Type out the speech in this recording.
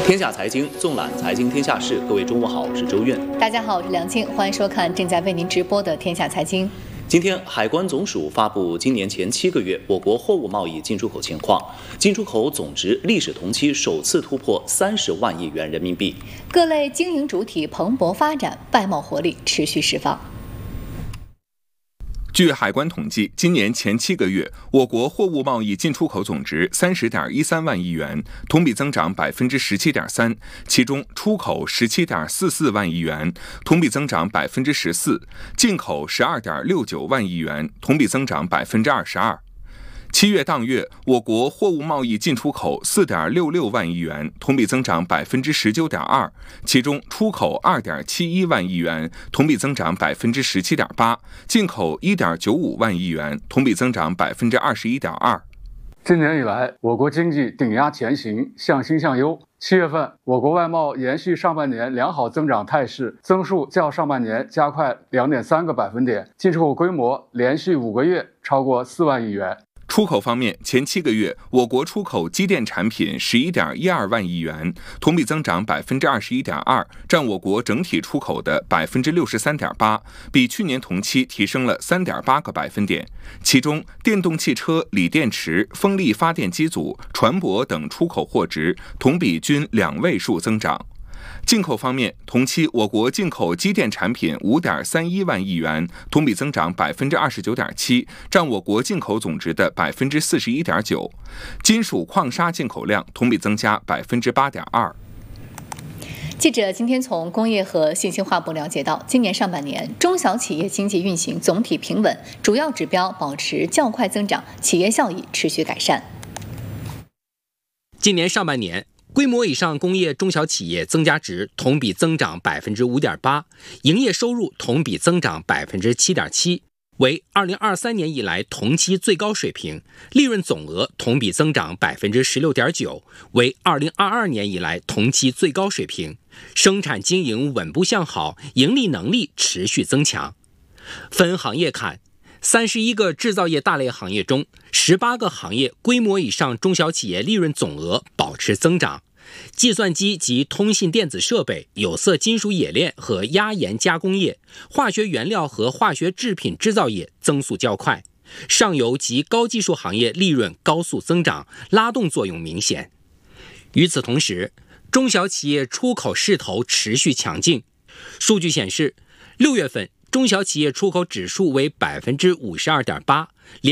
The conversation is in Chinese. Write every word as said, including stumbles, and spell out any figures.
天下财经纵览财经天下事，各位中午好，我是周苑。 大家好，我是梁静，欢迎收看正在为您直播的天下财经。 今天，海关总署发布今年前七个月我国货物贸易进出口情况，进出口总值历史同期首次突破三十万亿元人民币， 各类经营主体蓬勃发展，外贸活力持续释放。 据海关统计，今年前七个月，我国货物贸易进出口总值三十点一三万亿元，同比增长百分之十七点三，其中出口十七点四四万亿元，同比增长百分之十四；进口十二点六九万亿元，同比增长百分之二十二。七月当月，我国货物贸易进出口四点六六万亿元，同比增长百分之十九点二，其中出口二点七一万亿元，同比增长百分之十七点八，进口一点九五万亿元，同比增长百分之二十一点二。 今年以来，我国经济顶压前行，向新向优。七月份，我国外贸延续上半年良好增长态势，增速较上半年加快两点三个百分点，进出口规模连续五个月超过四万亿元。 出口方面，前七个月，我国出口机电产品十一点一二万亿元，同比增长百分之二十一点二，占我国整体出口的百分之六十三点八，比去年同期提升了三点八个百分点。其中，电动汽车、锂电池、风力发电机组、船舶等出口货值同比均两位数增长。进口方面，同期我国进口机电产品五点三一万亿元，同比增长百分之二十九点七，占我国进口总值的百分之四十一点九。金属矿砂进口量同比增加百分之八点二。 记者今天从工业和信息化部了解到，今年上半年中小企业经济运行总体平稳，主要指标保持较快增长，企业效益持续改善。 今年上半年，规模以上工业中小企业增加值同比增长百分之五点八，营业收入同比增长百分之七点七，为二零二三年以来同期最高水平；利润总额同比增长百分之十六点九，为二零二二年以来同期最高水平。生产经营稳步向好，盈利能力持续增强。分行业看，三十一个制造业大类行业中，十八个行业规模以上中小企业利润总额保持增长。计算机及通信电子设备、有色金属冶炼和压延加工业、化学原料和化学制品制造业增速较快。上游及高技术行业利润高速增长，拉动作用明显。与此同时，中小企业出口势头持续强劲。数据显示，六月份中小企业出口指数为百分之五十二点八，连